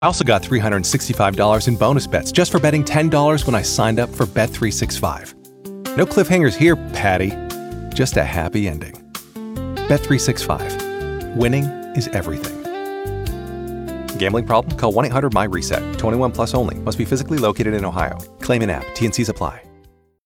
I also got $365 in bonus bets just for betting $10 when I signed up for Bet365. No cliffhangers here, Patty. Just a happy ending. Bet365. Winning is everything. Gambling problem? Call 1-800-MY-RESET. 21 plus only. Must be physically located in Ohio. Claim in app. T&Cs apply.